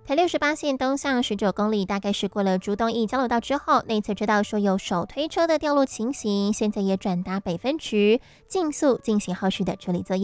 台68线东向19公里，大概是过了竹东一交流道之后，内侧知道说有手推车的掉落情形，现在也转达北分局，尽速进行后续的处理作业。